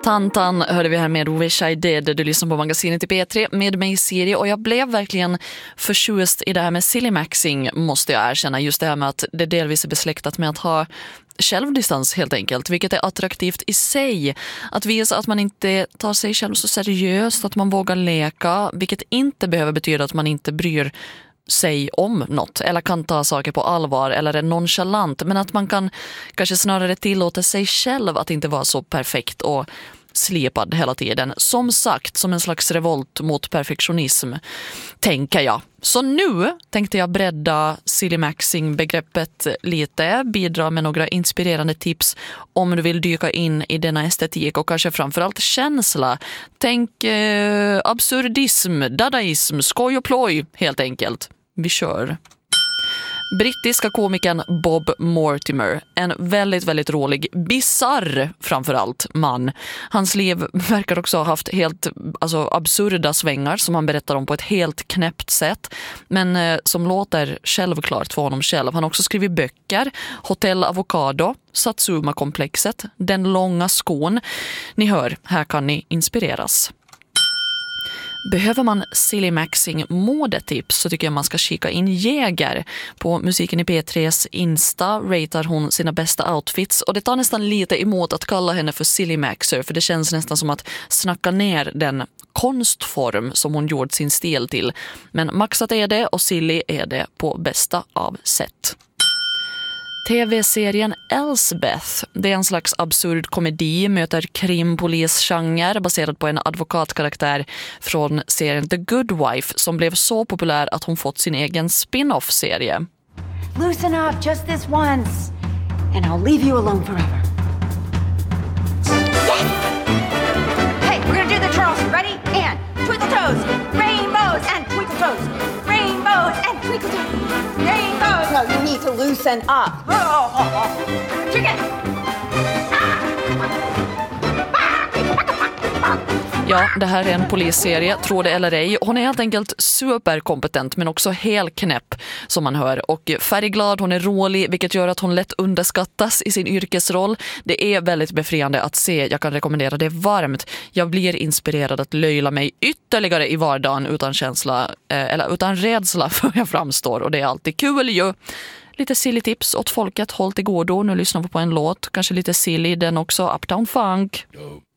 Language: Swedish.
Tantan hörde vi här med Wish I Did. Du lyssnar på magasinet i P3 med mig Siri, och jag blev verkligen förtjust i det här med silly maxing, måste jag erkänna. Just det här med att det delvis är besläktat med att ha självdistans helt enkelt, vilket är attraktivt i sig. Att visa att man inte tar sig själv så seriöst, att man vågar leka, vilket inte behöver betyda att man inte bryr sig om något eller kan ta saker på allvar eller är nonchalant, men att man kan kanske snarare tillåta sig själv att inte vara så perfekt och slipad hela tiden. Som sagt, som en slags revolt mot perfektionism, tänker jag. Så nu tänkte jag bredda silly maxing-begreppet lite, bidra med några inspirerande tips om du vill dyka in i denna estetik och kanske framförallt känsla. Tänk absurdism, dadaism, skoj och ploj helt enkelt. Vi kör. Brittiska komikern Bob Mortimer, en väldigt, väldigt rolig, bizarr framförallt man. Hans liv verkar också ha haft helt absurda svängar som han berättar om på ett helt knäppt sätt, men som låter självklart för honom själv. Han har också skrivit böcker, Hotel Avocado, Satsuma-komplexet, Den långa skon. Ni hör, här kan ni inspireras. Behöver man silly maxing modetips så tycker jag man ska kika in Jäger. På Musiken i P3s Insta ratear hon sina bästa outfits, och det tar nästan lite emot att kalla henne för silly maxer, för det känns nästan som att snacka ner den konstform som hon gjort sin stil till. Men maxat är det och silly är det på bästa av sätt. TV-serien Elsbeth, det är en slags absurd komedi, möter krimpolisgenre baserad på en advokatkaraktär från serien The Good Wife som blev så populär att hon fått sin egen spin-off-serie. Loosen up just this once and I'll leave you alone forever. Yes! Hey, we're gonna do the Charles. Ready? And twinkle toes, rainbows and twinkle toes, rainbows and twinkle toes, rainbows. No, you need to loosen up. Chicken. Ja, det här är en polisserie, tror det eller ej. Hon är helt enkelt superkompetent men också helt knäpp som man hör. Och färgglad, hon är rolig, vilket gör att hon lätt underskattas i sin yrkesroll. Det är väldigt befriande att se, jag kan rekommendera det varmt. Jag blir inspirerad att löjla mig ytterligare i vardagen utan känsla eller utan rädsla för hur jag framstår. Och det är alltid kul ju. Lite silly tips åt folket, håll till godo. Nu lyssnar vi på en låt, kanske lite silly den också, Uptown Funk.